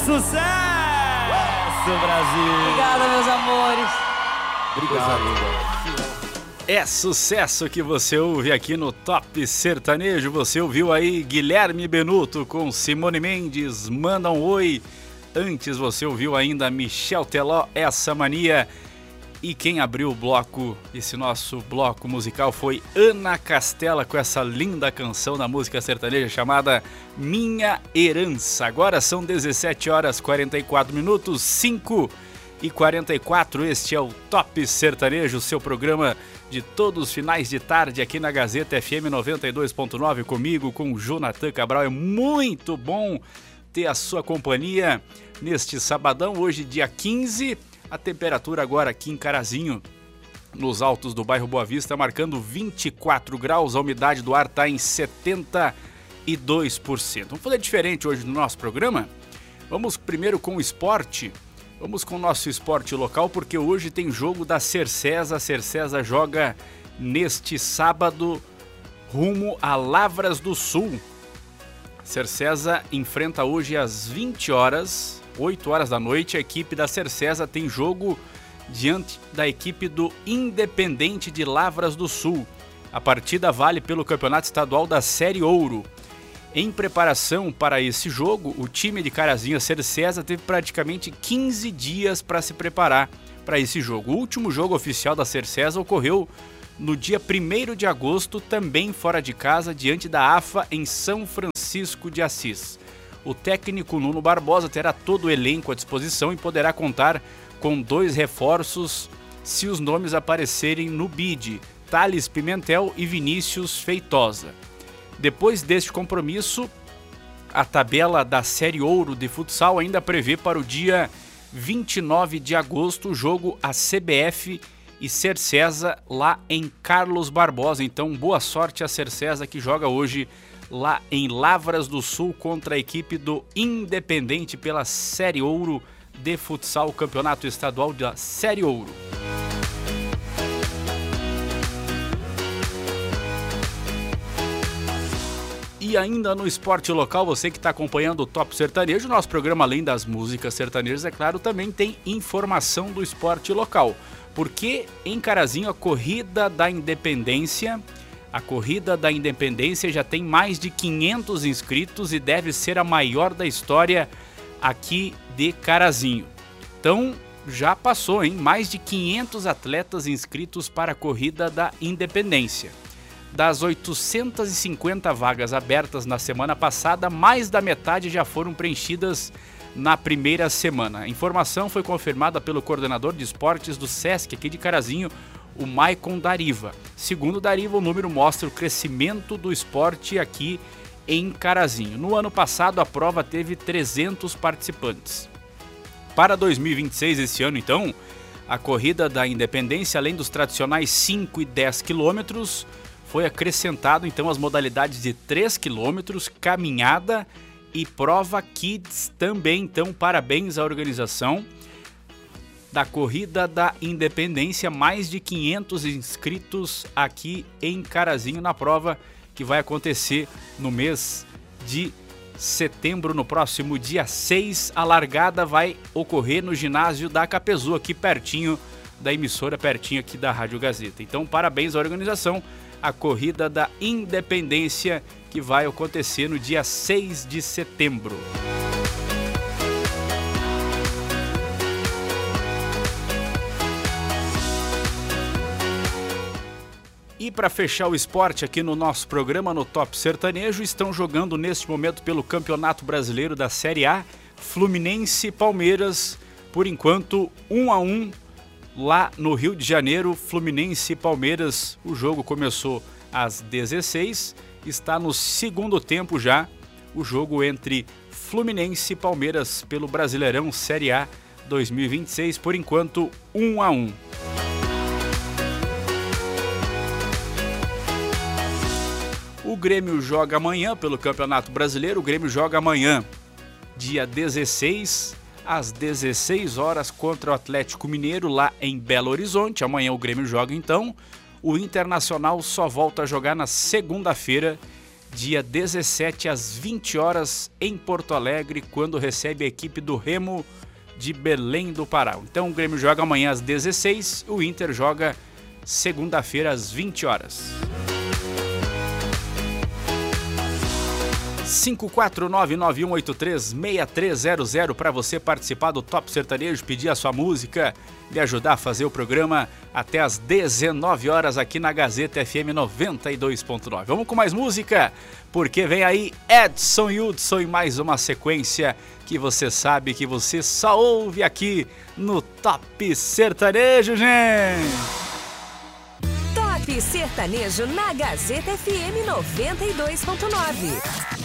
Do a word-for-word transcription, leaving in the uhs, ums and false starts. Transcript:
Sucesso, Brasil! Obrigada, meus amores. Obrigado. É sucesso que você ouve aqui no Top Sertanejo. Você ouviu aí Guilherme Benuto com Simone Mendes, Manda um Oi. Antes você ouviu ainda Michel Teló, Essa Mania. E quem abriu o bloco, esse nosso bloco musical, foi Ana Castela com essa linda canção da música sertaneja chamada Minha Herança. Agora são dezessete horas e quarenta e quatro minutos, cinco e quarenta e quatro. Este é o Top Sertanejo, seu programa de todos os finais de tarde aqui na Gazeta F M noventa e dois ponto nove, comigo, com o Jonathan Cabral. É muito bom ter a sua companhia neste sabadão, hoje dia quinze. A temperatura agora aqui em Carazinho, nos altos do bairro Boa Vista, marcando vinte e quatro graus, a umidade do ar está em setenta e dois por cento. Vamos fazer diferente hoje no nosso programa? Vamos primeiro com o esporte, vamos com o nosso esporte local, porque hoje tem jogo da Cercesa. A Cercesa joga neste sábado rumo a Lavras do Sul. Cercesa enfrenta hoje às vinte horas... oito horas da noite, a equipe da Cercesa tem jogo diante da equipe do Independente de Lavras do Sul. A partida vale pelo Campeonato Estadual da Série Ouro. Em preparação para esse jogo, o time de Carazinho, a Cercesa, teve praticamente quinze dias para se preparar para esse jogo. O último jogo oficial da Cercesa ocorreu no dia primeiro de agosto, também fora de casa, diante da A F A em São Francisco de Assis. O técnico Nuno Barbosa terá todo o elenco à disposição e poderá contar com dois reforços se os nomes aparecerem no bid, Thales Pimentel e Vinícius Feitosa. Depois deste compromisso, a tabela da Série Ouro de futsal ainda prevê para o dia vinte e nove de agosto o jogo a C B F e Cercesa lá em Carlos Barbosa. Então, boa sorte a Cercesa, que joga hoje lá em Lavras do Sul contra a equipe do Independente pela Série Ouro de futsal, campeonato estadual da Série Ouro. E ainda no esporte local, você que está acompanhando o Top Sertanejo, nosso programa, além das músicas sertanejas, é claro, também tem informação do esporte local. Porque em Carazinho, a Corrida da Independência... A Corrida da Independência já tem mais de quinhentos inscritos e deve ser a maior da história aqui de Carazinho. Então, já passou, hein? Mais de quinhentos atletas inscritos para a Corrida da Independência. Das oitocentas e cinquenta vagas abertas na semana passada, mais da metade já foram preenchidas na primeira semana. A informação foi confirmada pelo coordenador de esportes do SESC aqui de Carazinho, o Maicon Dariva. Segundo Dariva, o número mostra o crescimento do esporte aqui em Carazinho. No ano passado, a prova teve trezentos participantes. Para dois mil e vinte e seis, esse ano, então, a Corrida da Independência, além dos tradicionais cinco e dez quilômetros, foi acrescentado, então, as modalidades de três quilômetros, caminhada e prova Kids também. Então, parabéns à organização da Corrida da Independência, mais de quinhentos inscritos aqui em Carazinho na prova que vai acontecer no mês de setembro, no próximo dia seis. A largada vai ocorrer no ginásio da Capezu, aqui pertinho da emissora, pertinho aqui da Rádio Gazeta. Então, parabéns à organização, a Corrida da Independência, que vai acontecer no dia seis de setembro. E para fechar o esporte aqui no nosso programa, no Top Sertanejo, estão jogando neste momento pelo Campeonato Brasileiro da Série A, Fluminense e Palmeiras, por enquanto um a um lá no Rio de Janeiro. Fluminense e Palmeiras, o jogo começou às dezesseis, está no segundo tempo já, o jogo entre Fluminense e Palmeiras pelo Brasileirão Série A dois mil e vinte e seis, por enquanto um a um. O Grêmio joga amanhã pelo Campeonato Brasileiro. O Grêmio joga amanhã, dia dezesseis, às dezesseis horas, contra o Atlético Mineiro, lá em Belo Horizonte. Amanhã o Grêmio joga então. O Internacional só volta a jogar na segunda-feira, dia dezessete às vinte horas em Porto Alegre, quando recebe a equipe do Remo de Belém do Pará. Então o Grêmio joga amanhã às dezesseis, o Inter joga segunda-feira às vinte horas. cinco quatro nove nove um oito três seis três zero zero para você participar do Top Sertanejo, pedir a sua música, me ajudar a fazer o programa até às dezenove horas aqui na Gazeta F M noventa e dois ponto nove. Vamos com mais música, porque vem aí Edson Hudson e mais uma sequência que você sabe que você só ouve aqui no Top Sertanejo, gente! Top Sertanejo na Gazeta F M noventa e dois ponto nove.